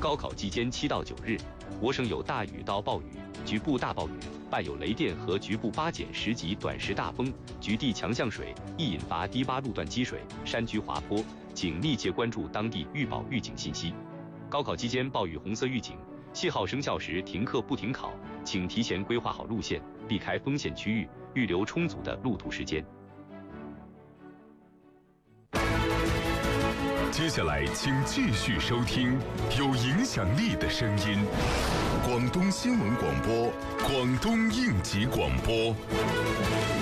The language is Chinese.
高考期间7到9日，我省有大雨到暴雨，局部大暴雨，伴有雷电和局部8减10级短时大风，局地强降水，易引发低洼路段积水、山区滑坡，请密切关注当地预报预警信息。高考期间暴雨红色预警信号生效时停课不停考，请提前规划好路线，避开风险区域，预留充足的路途时间。 接下来，请继续收听有影响力的声音——广东新闻广播、广东应急广播。